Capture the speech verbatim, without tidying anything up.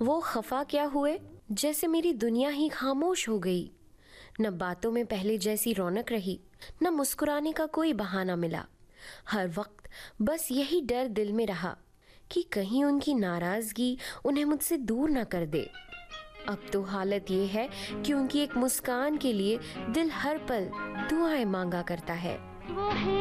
वो खफा क्या हुए जैसे मेरी दुनिया ही खामोश हो गई। न बातों में पहले जैसी रौनक रही, न मुस्कुराने का कोई बहाना मिला। हर वक्त बस यही डर दिल में रहा कि कहीं उनकी नाराजगी उन्हें मुझसे दूर न कर दे। अब तो हालत ये है कि उनकी एक मुस्कान के लिए दिल हर पल दुआएं मांगा करता है। वो है